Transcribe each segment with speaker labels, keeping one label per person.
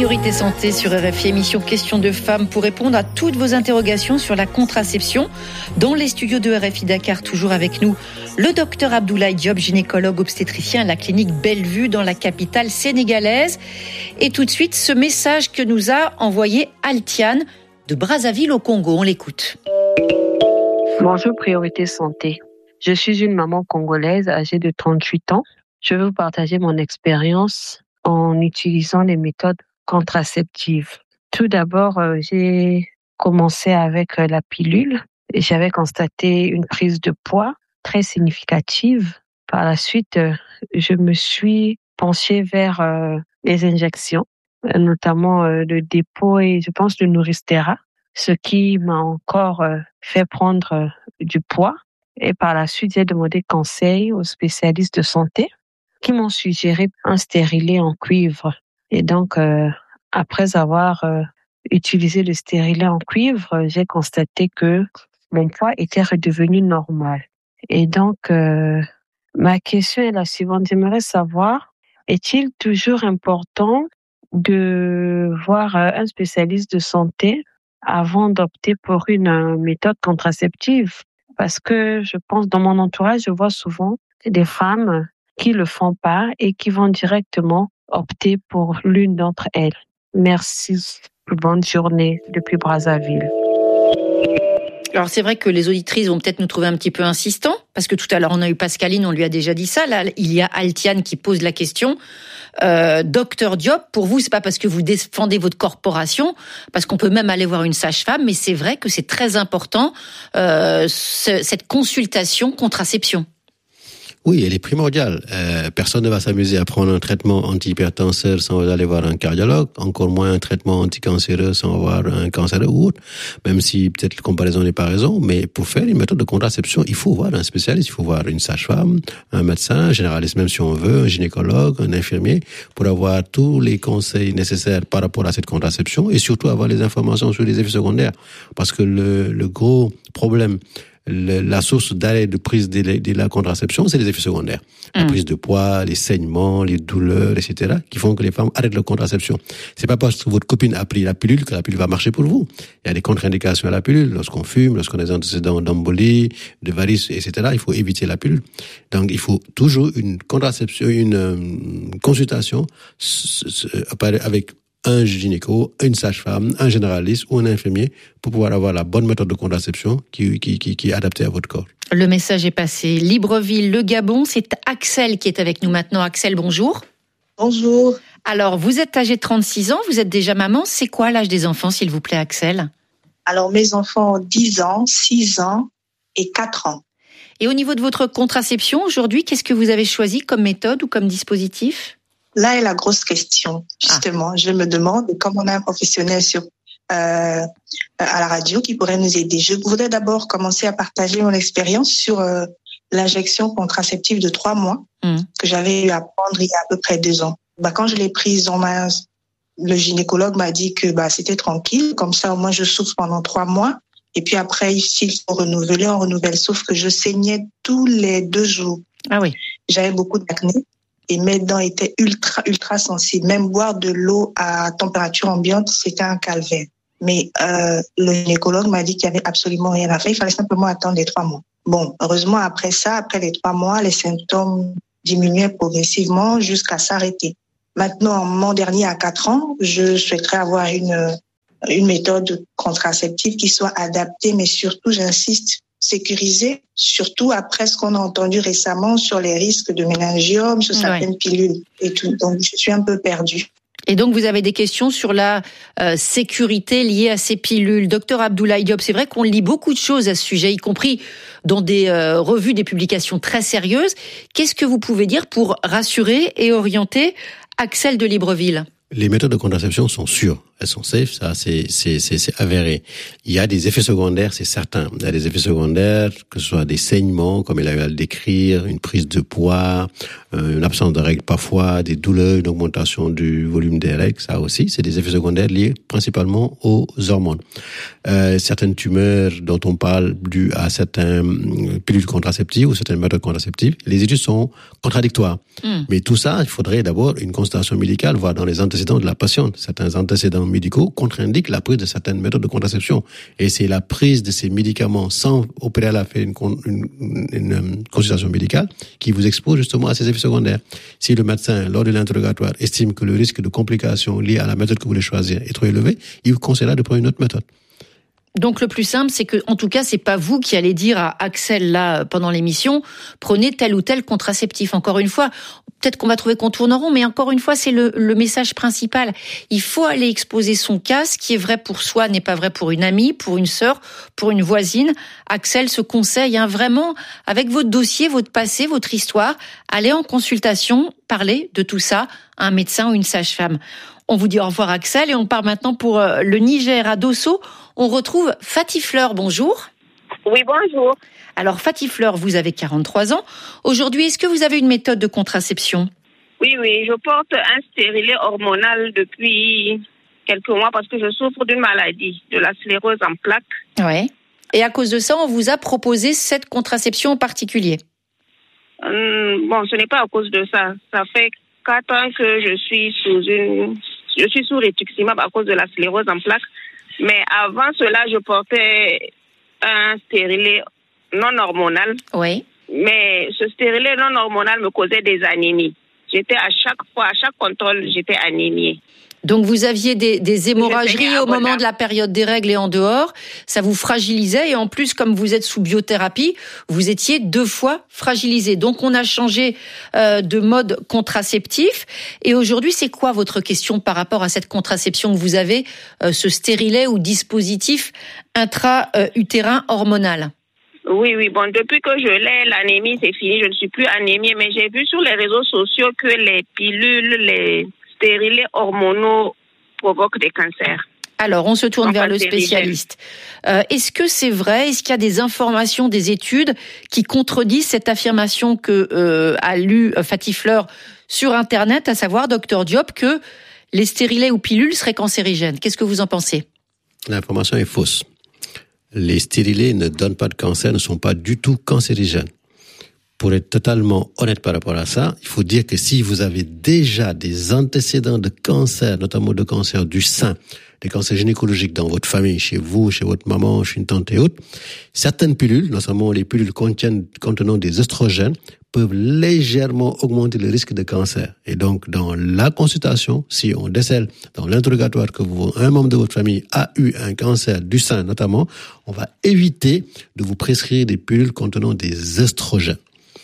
Speaker 1: Priorité Santé sur RFI, émission Questions de femmes pour répondre à toutes vos interrogations sur la contraception. Dans les studios de RFI Dakar, toujours avec nous, le docteur Abdoulaye Diop, gynécologue obstétricien à la clinique Bellevue dans la capitale sénégalaise. Et tout de suite, ce message que nous a envoyé Altiane de Brazzaville au Congo. On l'écoute.
Speaker 2: Bonjour Priorité Santé. Je suis une maman congolaise âgée de 38 ans. Je veux vous partager mon expérience en utilisant les méthodes contraceptives. Tout d'abord, j'ai commencé avec la pilule et j'avais constaté une prise de poids très significative. Par la suite, je me suis penchée vers les injections, notamment le dépôt et je pense le Nouristera, ce qui m'a encore fait prendre du poids. Et par la suite, j'ai demandé conseil aux spécialistes de santé qui m'ont suggéré un stérilet en cuivre. Et donc, après avoir utilisé le stérilet en cuivre, j'ai constaté que mon poids était redevenu normal. Et donc, ma question est la suivante. J'aimerais savoir, est-il toujours important de voir un spécialiste de santé avant d'opter pour une méthode contraceptive? Parce que je pense, dans mon entourage, je vois souvent des femmes qui le font pas et qui vont directement opter pour l'une d'entre elles. Merci. Bonne journée depuis Brazzaville.
Speaker 1: Alors c'est vrai que les auditrices vont peut-être nous trouver un petit peu insistants, parce que tout à l'heure on a eu Pascaline, on lui a déjà dit ça. Là, il y a Altiane qui pose la question. Docteur Diop, pour vous, c'est pas parce que vous défendez votre corporation, parce qu'on peut même aller voir une sage-femme, mais c'est vrai que c'est très important cette consultation contraception.
Speaker 3: Oui, elle est primordiale. Personne ne va s'amuser à prendre un traitement antihypertenseur sans aller voir un cardiologue, encore moins un traitement anticancéreux sans avoir un cancer ou autre, même si peut-être la comparaison n'est pas raison, mais pour faire une méthode de contraception, il faut voir un spécialiste, il faut voir une sage-femme, un médecin, un généraliste même si on veut, un gynécologue, un infirmier, pour avoir tous les conseils nécessaires par rapport à cette contraception et surtout avoir les informations sur les effets secondaires. Parce que le gros problème, la source d'arrêt de prise de la contraception, c'est les effets secondaires. La prise de poids, les saignements, les douleurs, etc., qui font que les femmes arrêtent la contraception. C'est pas parce que votre copine a pris la pilule que la pilule va marcher pour vous. Il y a des contre-indications à la pilule. Lorsqu'on fume, lorsqu'on a des antécédents d'embolie, de varices, etc., il faut éviter la pilule. Donc, il faut toujours une contraception, une consultation avec un gynéco, une sage-femme, un généraliste ou un infirmier pour pouvoir avoir la bonne méthode de contraception qui est adaptée à votre corps. Le
Speaker 1: message est passé. Libreville, le Gabon, c'est Axel qui est avec nous maintenant. Axel, bonjour.
Speaker 4: Bonjour.
Speaker 1: Alors, vous êtes âgé de 36 ans, vous êtes déjà maman. C'est quoi l'âge des enfants, s'il vous plaît, Axel ?
Speaker 4: Alors, mes enfants ont 10 ans, 6 ans et 4 ans.
Speaker 1: Et au niveau de votre contraception, aujourd'hui, qu'est-ce que vous avez choisi comme méthode ou comme dispositif ?
Speaker 4: Là est la grosse question, justement. Je me demande, comme on a un professionnel à la radio qui pourrait nous aider. Je voudrais d'abord commencer à partager mon expérience sur l'injection contraceptive de 3 mois que j'avais eu à prendre il y a à peu près 2 ans. Quand je l'ai prise, le gynécologue m'a dit que c'était tranquille, comme ça au moins je souffre pendant 3 mois. Et puis après, s'il faut renouveler, on renouvelle. Sauf que je saignais tous les 2 jours.
Speaker 1: Ah oui.
Speaker 4: J'avais beaucoup d'acné. Et mes dents étaient ultra sensibles. Même boire de l'eau à température ambiante, c'était un calvaire. Mais le gynécologue m'a dit qu'il n'y avait absolument rien à faire. Il fallait simplement attendre les 3 mois. Bon, heureusement, après les 3 mois, les symptômes diminuaient progressivement jusqu'à s'arrêter. Maintenant, mon dernier à 4 ans, je souhaiterais avoir une méthode contraceptive qui soit adaptée, mais surtout, j'insiste, sécurisée, surtout après ce qu'on a entendu récemment sur les risques de méningiome, sur certaines pilules et tout. Donc, je suis un peu perdue.
Speaker 1: Et donc, vous avez des questions sur la sécurité liée à ces pilules. Docteur Abdoulaye Diop, c'est vrai qu'on lit beaucoup de choses à ce sujet, y compris dans des revues, des publications très sérieuses. Qu'est-ce que vous pouvez dire pour rassurer et orienter Axel de Libreville ?
Speaker 3: Les méthodes de contraception sont sûres. Elles sont safe, ça c'est avéré. Il y a des effets secondaires, c'est certain. Il y a des effets secondaires, que ce soit des saignements, comme il a eu à le décrire, une prise de poids, une absence de règles parfois, des douleurs, une augmentation du volume des règles, ça aussi, c'est des effets secondaires liés principalement aux hormones. Certaines tumeurs dont on parle dues à certaines pilules contraceptives ou certaines méthodes contraceptives, les études sont contradictoires. Mais tout ça, il faudrait d'abord une consultation médicale, voir dans les antécédents antécédents de la patiente, certains antécédents médicaux contre-indiquent la prise de certaines méthodes de contraception. Et c'est la prise de ces médicaments sans au préalable faire une consultation médicale qui vous expose justement à ces effets secondaires. Si le médecin, lors de l'interrogatoire, estime que le risque de complications liées à la méthode que vous voulez choisir est trop élevé, il vous conseillera de prendre une autre méthode.
Speaker 1: Donc le plus simple, c'est que, en tout cas, c'est pas vous qui allez dire à Axel là pendant l'émission, prenez tel ou tel contraceptif. Encore une fois, peut-être qu'on va trouver qu'on tourne en rond, mais encore une fois, c'est le message principal. Il faut aller exposer son cas. Ce qui est vrai pour soi n'est pas vrai pour une amie, pour une sœur, pour une voisine. Axel se conseille vraiment avec votre dossier, votre passé, votre histoire, allez en consultation, parlez de tout ça à un médecin ou une sage-femme. On vous dit au revoir Axel et on part maintenant pour le Niger à Dosso. On retrouve Fatih Fleur, bonjour.
Speaker 5: Oui, bonjour.
Speaker 1: Alors Fatih Fleur, vous avez 43 ans. Aujourd'hui, est-ce que vous avez une méthode de contraception ?
Speaker 5: Oui, je porte un stérilet hormonal depuis quelques mois parce que je souffre d'une maladie, de la sclérose en plaques.
Speaker 1: Ouais. Et à cause de ça, on vous a proposé cette contraception en particulier ?
Speaker 5: Ce n'est pas à cause de ça. Ça fait 4 ans que je suis sous rituximab à cause de la sclérose en plaques. Mais avant cela, je portais un stérilet non hormonal.
Speaker 1: Oui.
Speaker 5: Mais ce stérilet non hormonal me causait des anémies. À chaque contrôle, j'étais anémiée.
Speaker 1: Donc vous aviez des hémorragies au moment de la période des règles et en dehors, ça vous fragilisait et en plus comme vous êtes sous biothérapie, vous étiez 2 fois fragilisé. Donc on a changé de mode contraceptif et aujourd'hui c'est quoi votre question par rapport à cette contraception que vous avez, ce stérilet ou dispositif intra-utérin hormonal ?
Speaker 5: Oui, depuis que je l'ai, l'anémie c'est fini, je ne suis plus anémiée, mais j'ai vu sur les réseaux sociaux que les pilules, les stérilés hormonaux provoquent des cancers.
Speaker 1: Alors, on se tourne vers le spécialiste. Est-ce que c'est vrai ? Est-ce qu'il y a des informations, des études qui contredisent cette affirmation que a lu Fatih Fleur sur Internet, à savoir Dr Diop, que les stérilets ou pilules seraient cancérigènes ? Qu'est-ce que vous en pensez ?
Speaker 3: L'information est fausse. Les stérilés ne donnent pas de cancer, ne sont pas du tout cancérigènes. Pour être totalement honnête par rapport à ça, il faut dire que si vous avez déjà des antécédents de cancer, notamment de cancer du sein, des cancers gynécologiques dans votre famille, chez vous, chez votre maman, chez une tante et autres, certaines pilules, notamment les pilules contenant des œstrogènes, peuvent légèrement augmenter le risque de cancer. Et donc, dans la consultation, si on décèle dans l'interrogatoire que un membre de votre famille a eu un cancer du sein notamment, on va éviter de vous prescrire des pilules contenant des œstrogènes.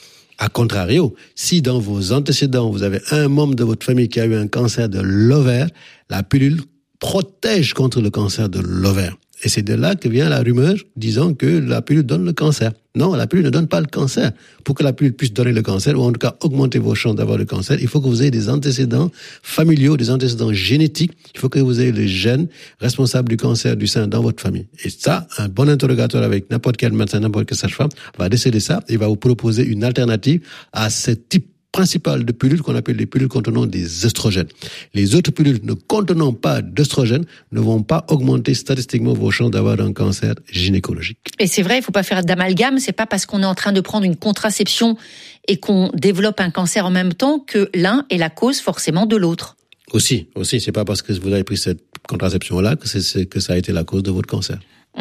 Speaker 3: A contrario, si dans vos antécédents, vous avez un membre de votre famille qui a eu un cancer de l'ovaire, la pilule protège contre le cancer de l'ovaire. Et c'est de là que vient la rumeur disant que la pilule donne le cancer. Non, la pilule ne donne pas le cancer. Pour que la pilule puisse donner le cancer, ou en tout cas augmenter vos chances d'avoir le cancer, il faut que vous ayez des antécédents familiaux, des antécédents génétiques. Il faut que vous ayez les gènes responsables du cancer du sein dans votre famille. Et ça, un bon interrogatoire avec n'importe quel médecin, n'importe quelle sage-femme va déceler ça et va vous proposer une alternative à ce type principal de pilules qu'on appelle les pilules contenant des œstrogènes. Les autres pilules ne contenant pas d'œstrogènes ne vont pas augmenter statistiquement vos chances d'avoir un cancer gynécologique.
Speaker 1: Et c'est vrai, il ne faut pas faire d'amalgame. C'est pas parce qu'on est en train de prendre une contraception et qu'on développe un cancer en même temps que l'un est la cause forcément de l'autre.
Speaker 3: Aussi, c'est pas parce que vous avez pris cette contraception-là que ça a été la cause de votre cancer.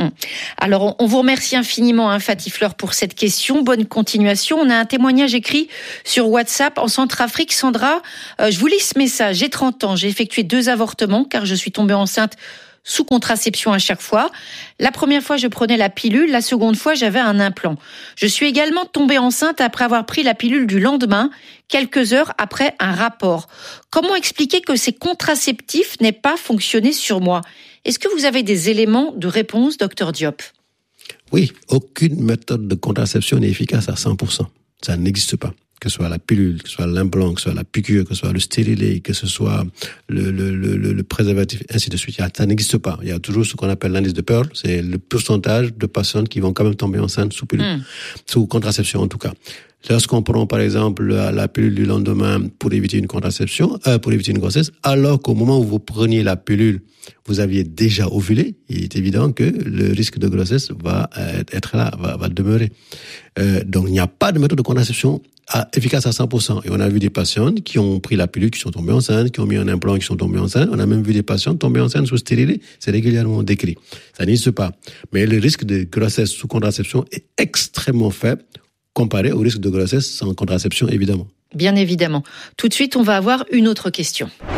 Speaker 1: Alors, on vous remercie infiniment, Fatih Fleur, pour cette question. Bonne continuation. On a un témoignage écrit sur WhatsApp en Centrafrique. Sandra, je vous lis ce message. J'ai 30 ans. J'ai effectué 2 avortements car je suis tombée enceinte sous contraception à chaque fois. La première fois, je prenais la pilule. La seconde fois, j'avais un implant. Je suis également tombée enceinte après avoir pris la pilule du lendemain, quelques heures après un rapport. Comment expliquer que ces contraceptifs n'aient pas fonctionné sur moi ? Est-ce que vous avez des éléments de réponse, Dr Diop ?
Speaker 3: Oui, aucune méthode de contraception n'est efficace à 100%. Ça n'existe pas. Que ce soit la pilule, que ce soit l'implant, que ce soit la piqûre, que ce soit le stérilet, que ce soit le préservatif, ainsi de suite. Ça n'existe pas. Il y a toujours ce qu'on appelle l'indice de Pearl. C'est le pourcentage de patientes qui vont quand même tomber enceintes sous pilule, sous contraception en tout cas. Lorsqu'on prend par exemple la pilule du lendemain pour éviter une contraception, pour éviter une grossesse, alors qu'au moment où vous preniez la pilule, vous aviez déjà ovulé, il est évident que le risque de grossesse va être là, va demeurer. Donc il n'y a pas de méthode de contraception efficace à 100%. Et on a vu des patientes qui ont pris la pilule, qui sont tombées enceintes, qui ont mis un implant, qui sont tombées enceintes. On a même vu des patientes tomber enceintes sous stérilet. C'est régulièrement décrit. Ça n'existe pas. Mais le risque de grossesse sous contraception est extrêmement faible comparé au risque de grossesse sans contraception, évidemment.
Speaker 1: Bien évidemment. Tout de suite, on va avoir une autre question.